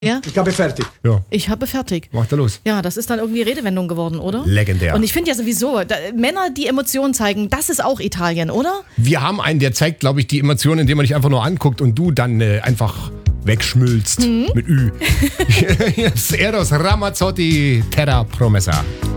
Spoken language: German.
Ja? Ich habe fertig. Ja, Ich habe fertig. macht er los. Ja, das ist dann irgendwie Redewendung geworden, oder? Legendär. Und ich finde ja sowieso, Männer, die Emotionen zeigen, das ist auch Italien, oder? Wir haben einen, der zeigt, glaube ich, die Emotionen, indem man dich einfach nur anguckt und du dann einfach wegschmilzt mit Ü. Hier ist Eros Ramazzotti, Terra Promessa.